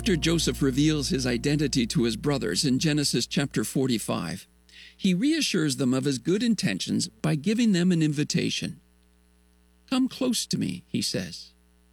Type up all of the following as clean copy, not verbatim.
After Joseph reveals his identity to his brothers in Genesis chapter 45, he reassures them of his good intentions by giving them an invitation. "Come close to me," he says.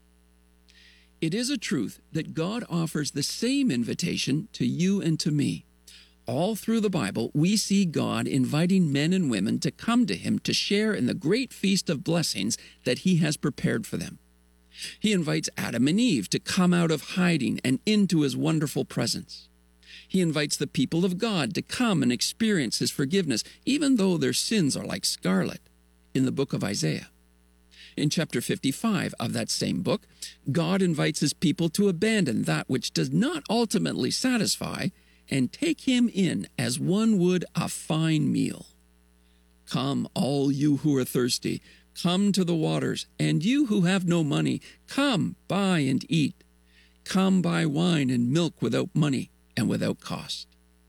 It is a truth that God offers the same invitation to you and to me. All through the Bible, we see God inviting men and women to come to him to share in the great feast of blessings that he has prepared for them. He invites Adam and Eve to come out of hiding and into his wonderful presence. He invites the people of God to come and experience his forgiveness, even though their sins are like scarlet, in the book of Isaiah. In chapter 55 of that same book, God invites his people to abandon that which does not ultimately satisfy and take him in as one would a fine meal. "Come, all you who are thirsty, come to the waters, and you who have no money, come, buy and eat. Come buy wine and milk without money and without cost."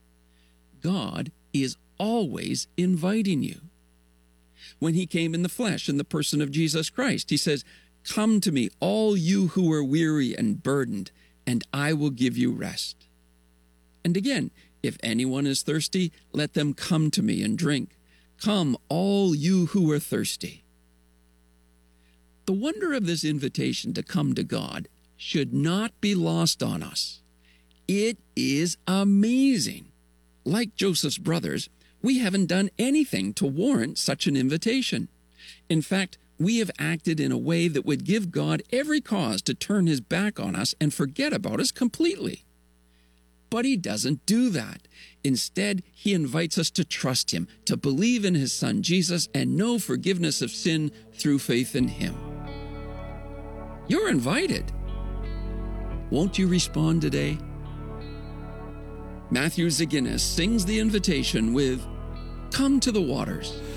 God is always inviting you. When he came in the flesh in the person of Jesus Christ, he says, "Come to me, all you who are weary and burdened, and I will give you rest." And again, "If anyone is thirsty, let them come to me and drink. Come, all you who are thirsty." The wonder of this invitation to come to God should not be lost on us. It is amazing. Like Joseph's brothers, we haven't done anything to warrant such an invitation. In fact, we have acted in a way that would give God every cause to turn his back on us and forget about us completely. But he doesn't do that. Instead, he invites us to trust him, to believe in his Son Jesus, and know forgiveness of sin through faith in him. You're invited. Won't you respond today? Matthew Zaginis sings the invitation with, "Come to the waters."